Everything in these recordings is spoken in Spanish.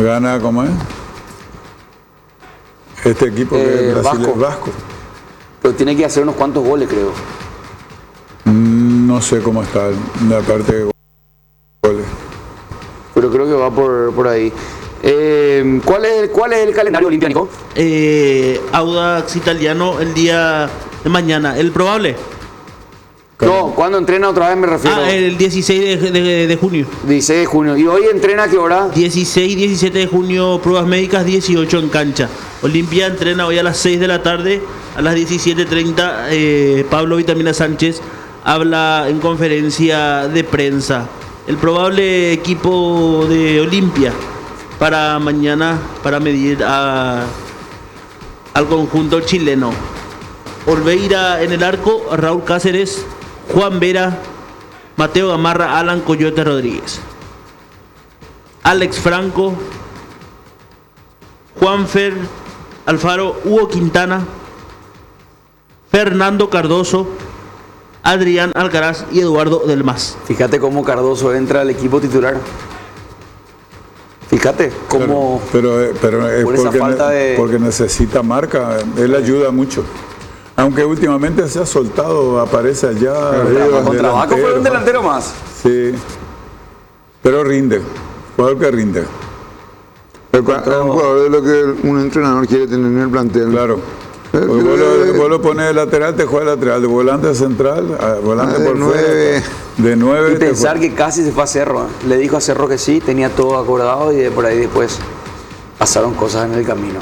Gana, ¿cómo es? Este equipo que es Brasil es Vasco. Pero tiene que hacer unos cuantos goles, creo. No sé cómo está la parte de goles. Pero creo que va por ahí. ¿Cuál es el calendario olímpico? Audax Italiano el día de mañana. ¿El probable? No, ¿cuándo entrena otra vez me refiero? El 16 de junio. 16 de junio. ¿Y hoy entrena a qué hora? 16, 17 de junio, pruebas médicas, 18 en cancha. Olimpia entrena hoy a las 6 de la tarde, a las 17:30. Pablo Vitamina Sánchez habla en conferencia de prensa. El probable equipo de Olimpia para mañana, para medir al conjunto chileno. Olveira en el arco, Raúl Cáceres, Juan Vera, Mateo Gamarra, Alan Coyote Rodríguez, Alex Franco, Juanfer Alfaro, Hugo Quintana, Fernando Cardoso, Adrián Alcaraz y Eduardo Del Mas. Fíjate cómo Cardoso entra al equipo titular. Fíjate cómo... Pero es porque necesita marca, él ayuda mucho. Aunque últimamente se ha soltado, aparece allá. Contra Vasco fue un delantero más. Sí, pero rinde, jugador que rinde. Es un jugador de lo que un entrenador quiere tener en el plantel. Claro. Vos lo pones de lateral, te juega lateral, de volante central, volante por fuera. De 9. Y pensar que casi se fue a Cerro. Le dijo a Cerro que sí, tenía todo acordado y por ahí después pasaron cosas en el camino.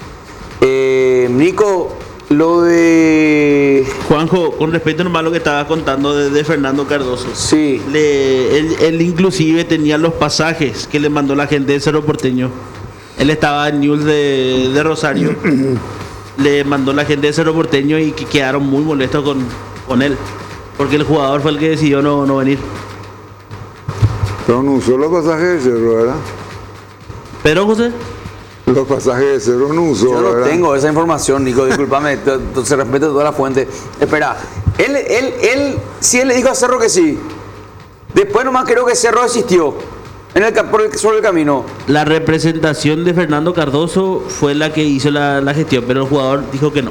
Nico, lo de... Juanjo, con respecto nomás a lo que estaba contando de Fernando Cardoso. Sí. Él inclusive tenía los pasajes que le mandó la gente de Cerro Porteño. Él estaba en Newell's de Rosario. Le mandó la gente de Cerro Porteño y que quedaron muy molestos con él. Porque el jugador fue el que decidió no venir. Pero no usó los pasajes de Cerro, ¿verdad? ¿Pero, José? Los pasajes de Cerro no usó, yo no ¿verdad? tengo esa información, Nico, discúlpame, se respeta toda la fuente. Espera, si él le dijo a Cerro que sí, después nomás creo que Cerro desistió sobre el camino. La representación de Fernando Cardoso fue la que hizo la gestión, pero el jugador dijo que no.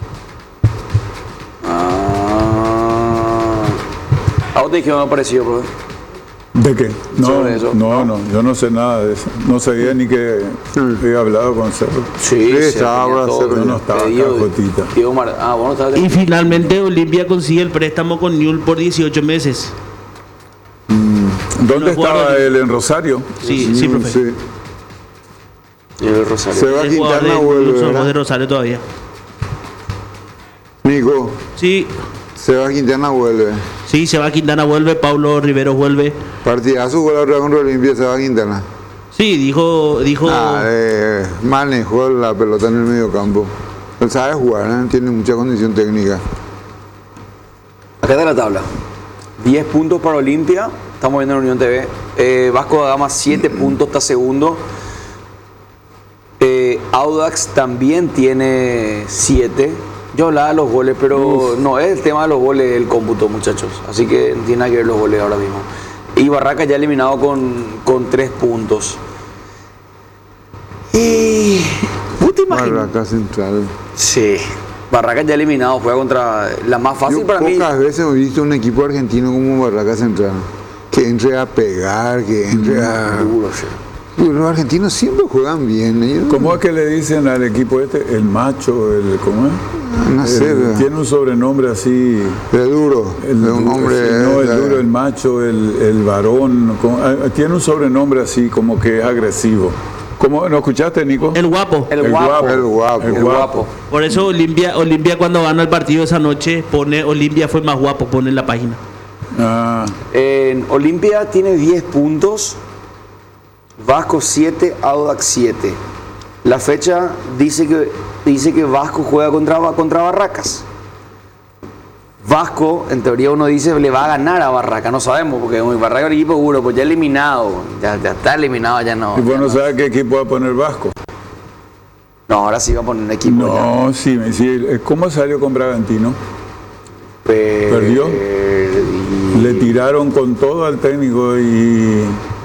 ¿A vos te dijeron algo parecido, bro? ¿De qué? Sobre eso. No, yo no sé nada de eso. No sabía ni que había hablado con Cerro. Sí, estaba Cerro. Yo no estaba acá, Jotita. Vos no estabas. Y finalmente Olimpia consigue el préstamo con Newell's por 18 meses. ¿Dónde estaba él? ¿En Rosario? Sí, profe. Sí. Y el Rosario. Se va a Quintana, vuelve, Los ¿verdad? de Rosario todavía. Nico, Sí, Seba Quintana vuelve. sí, se va Quintana, vuelve, Pablo Rivero vuelve. Partidazo con la otra contra Olimpia, Seba Quintana. Sí, dijo. Manejó la pelota en el medio campo. Él sabe jugar, ¿eh? Tiene mucha condición técnica. Acá está la tabla. 10 puntos para Olimpia. Estamos viendo en Unión TV. Vasco da Gama 7 puntos, está segundo. Audax también tiene 7. Yo hablaba de los goles, pero no es el tema de los goles el cómputo, muchachos. Así que no tiene nada que ver los goles ahora mismo. Y Barraca ya eliminado con 3 puntos. Y... ¿Vos te imaginas? Barraca Central. Sí. Barraca ya eliminado, juega contra la más fácil para mí. Pocas veces he visto un equipo argentino como Barraca Central. Que entre a pegar, que entre a... Duro, sí. Los argentinos siempre juegan bien. Ellos... ¿Cómo es que le dicen al equipo este? El macho, ¿cómo es? No sé, Tiene un sobrenombre así. de duro. De un hombre. No, el duro, el macho, el varón. Tiene un sobrenombre así, como que es agresivo. ¿Cómo? ¿No escuchaste, Nico? El guapo. El guapo. El guapo. El guapo. Por eso Olimpia cuando gana el partido esa noche pone Olimpia fue más guapo, pone en la página. En Olimpia tiene 10 puntos. Vasco 7, Audax 7. La fecha dice que Vasco juega contra Barracas. Vasco, en teoría uno dice, le va a ganar a Barraca, no sabemos, porque Barraca es un equipo duro, pues ya eliminado, ya está eliminado, ya no. ¿Y vos no ya sabes qué equipo va a poner Vasco? no, ahora sí va a poner un equipo. No, sí, ¿cómo salió con Bragantino? ¿Perdió? Le tiraron con todo al técnico y